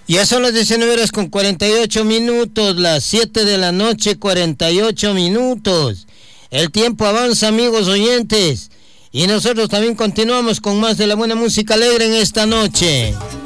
Ya son las 19 horas con 48 minutos, las 7 de la noche, 48 minutos. El tiempo avanza, amigos oyentes, y nosotros también continuamos con más de la buena música alegre en esta noche.